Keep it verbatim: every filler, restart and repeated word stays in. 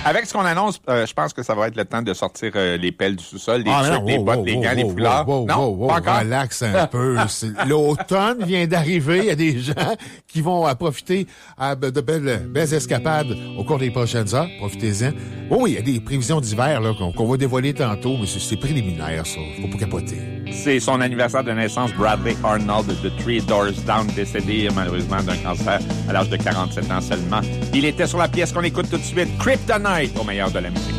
avec ce qu'on annonce, euh, je pense que ça va être le temps de sortir euh, les pelles du sous-sol, les Ah, trucs, non, les wow, bottes, wow, les wow, gants, les wow, foulards. wow, non, wow, pas encore. Relax un peu. C'est- L'automne vient d'arriver. Il y a des gens qui vont euh, profiter euh, de belles, belles escapades au cours des prochaines heures. Profitez-en. Oh, oui, il y a des prévisions d'hiver là, qu'on, qu'on va dévoiler tantôt, mais c'est, c'est préliminaire, ça. Faut pas capoter. C'est son anniversaire de naissance, Bradley Arnold de Three Doors Down, décédé malheureusement d'un cancer à l'âge de quarante-sept ans seulement. Il était sur la pièce qu'on écoute tout de suite, Kryptonite, au meilleur de la musique.